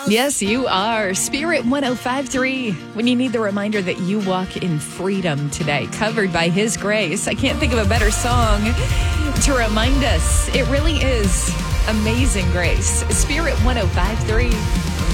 Yes, you are. Spirit 105.3. When you need the reminder that you walk in freedom today, covered by His grace. I can't think of a better song to remind us. It really is amazing grace. Spirit 105.3.